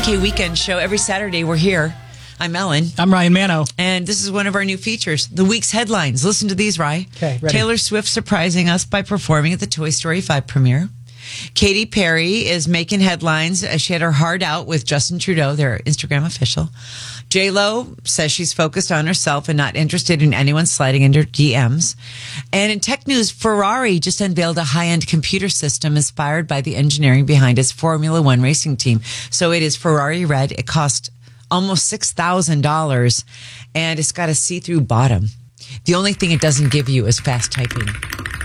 MK Weekend Show. Every Saturday we're here. I'm Ellen. I'm Ryan Mano. And this is one of our new features, the week's headlines. Listen to these, Rye. Okay, ready. Taylor Swift surprising us by performing at the Toy Story 5 premiere. Katy Perry is making headlines as she had her heart out with Justin Trudeau, their Instagram official. J-Lo says she's focused on herself and not interested in anyone sliding into her DMs. And in tech news, Ferrari just unveiled a high-end computer system inspired by the engineering behind its Formula One racing team. So it is Ferrari Red. It cost almost $6,000, and it's got a see-through bottom. The only thing it doesn't give you is fast typing.